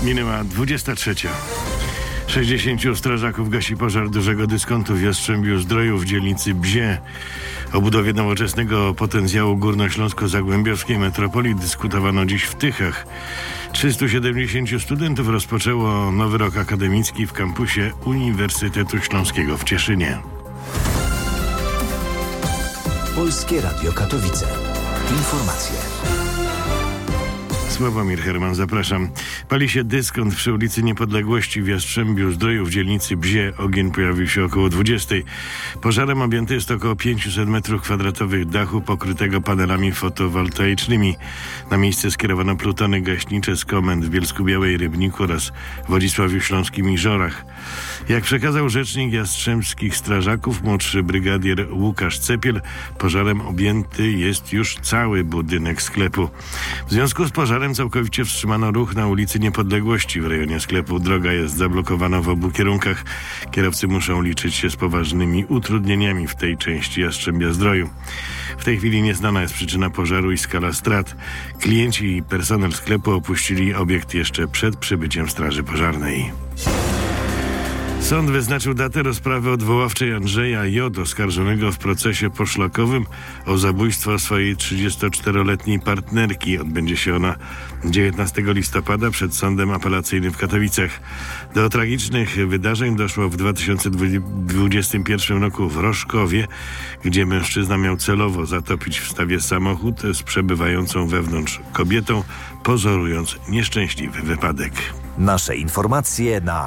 Minęła 23. 60 strażaków gasi pożar dużego dyskontu w Jastrzębiu-Zdroju w dzielnicy Bzie. O budowie nowoczesnego potencjału górnośląsko-zagłębiowskiej metropolii dyskutowano dziś w Tychach. 370 studentów rozpoczęło nowy rok akademicki w kampusie Uniwersytetu Śląskiego w Cieszynie. Polskie Radio Katowice. Informacje. Sławomir Herman, zapraszam. Pali się dyskont przy ulicy Niepodległości w Jastrzębiu-Zdroju w dzielnicy Bzie. Ogień pojawił się około 20. Pożarem objęte jest około 500 m2 dachu pokrytego panelami fotowoltaicznymi. Na miejsce skierowano plutony gaśnicze z komend w Bielsku-Białej, Rybniku oraz Wodzisławiu Śląskim i Żorach. Jak przekazał rzecznik jastrzębskich strażaków, młodszy brygadier Łukasz Cepiel, pożarem objęty jest już cały budynek sklepu. W związku z pożarem całkowicie wstrzymano ruch na ulicy Niepodległości w rejonie sklepu. Droga jest zablokowana w obu kierunkach. Kierowcy muszą liczyć się z poważnymi utrudnieniami w tej części Jastrzębia-Zdroju. W tej chwili nieznana jest przyczyna pożaru i skala strat. Klienci i personel sklepu opuścili obiekt jeszcze przed przybyciem straży pożarnej. Sąd wyznaczył datę rozprawy odwoławczej Andrzeja J., oskarżonego w procesie poszlakowym o zabójstwo swojej 34-letniej partnerki. Odbędzie się ona 19 listopada przed Sądem Apelacyjnym w Katowicach. Do tragicznych wydarzeń doszło w 2021 roku w Roszkowie, gdzie mężczyzna miał celowo zatopić w stawie samochód z przebywającą wewnątrz kobietą, pozorując nieszczęśliwy wypadek. Nasze informacje na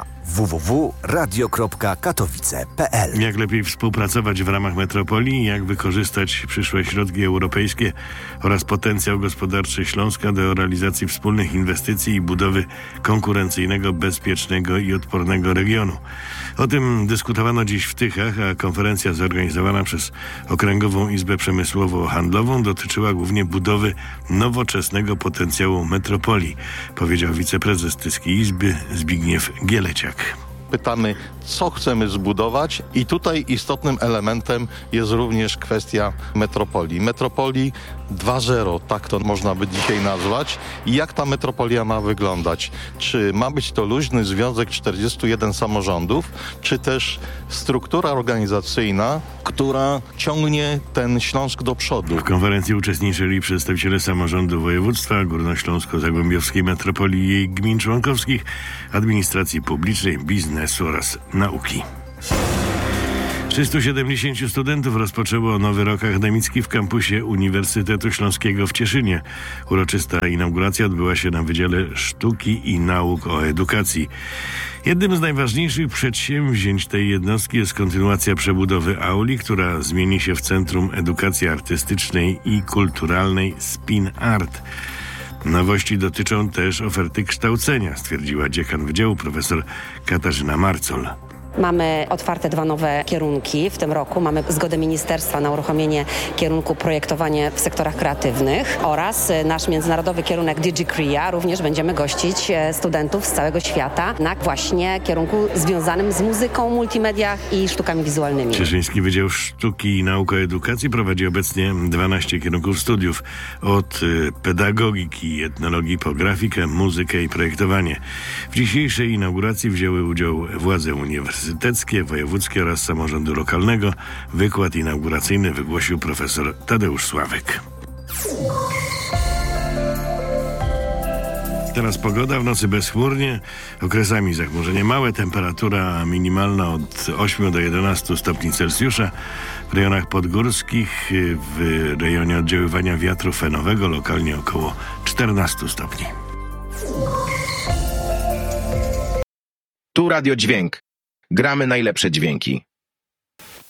www.radio.katowice.pl. Jak lepiej współpracować w ramach metropolii, jak wykorzystać przyszłe środki europejskie oraz potencjał gospodarczy Śląska do realizacji wspólnych inwestycji i budowy konkurencyjnego, bezpiecznego i odpornego regionu. O tym dyskutowano dziś w Tychach, a konferencja zorganizowana przez Okręgową Izbę Przemysłowo-Handlową dotyczyła głównie budowy nowoczesnego potencjału metropolii, powiedział wiceprezes Tyskiej Izby Zbigniew Gieleciak. Pytamy, co chcemy zbudować, i tutaj istotnym elementem jest również kwestia metropolii. Metropolii 2.0, tak to można by dzisiaj nazwać. I jak ta metropolia ma wyglądać? Czy ma być to luźny związek 41 samorządów, czy też struktura organizacyjna, która ciągnie ten Śląsk do przodu? W konferencji uczestniczyli przedstawiciele samorządu województwa, górnośląsko-zagłębiowskiej metropolii i jej gmin członkowskich, administracji publicznej, biznesu oraz nauki. 370 studentów rozpoczęło nowy rok akademicki w kampusie Uniwersytetu Śląskiego w Cieszynie. Uroczysta inauguracja odbyła się na Wydziale Sztuki i Nauk o Edukacji. Jednym z najważniejszych przedsięwzięć tej jednostki jest kontynuacja przebudowy auli, która zmieni się w Centrum Edukacji Artystycznej i Kulturalnej Spin Art. Nowości dotyczą też oferty kształcenia, stwierdziła dziekan wydziału profesor Katarzyna Marcol. Mamy otwarte 2 nowe kierunki w tym roku. Mamy zgodę ministerstwa na uruchomienie kierunku projektowanie w sektorach kreatywnych oraz nasz międzynarodowy kierunek DigiCrea. Również będziemy gościć studentów z całego świata na właśnie kierunku związanym z muzyką, multimedia i sztukami wizualnymi. Cieszyński Wydział Sztuki i Nauk o Edukacji prowadzi obecnie 12 kierunków studiów. Od pedagogiki, etnologii po grafikę, muzykę i projektowanie. W dzisiejszej inauguracji wzięły udział władze uniwersyteckie, wojewódzkie oraz samorządu lokalnego. Wykład inauguracyjny wygłosił profesor Tadeusz Sławek. Teraz pogoda, w nocy bezchmurnie, okresami zachmurzenie małe, temperatura minimalna od 8 do 11 stopni Celsjusza. W rejonach podgórskich, w rejonie oddziaływania wiatru fenowego lokalnie około 14 stopni. Tu Radio Dźwięk. Gramy najlepsze dźwięki.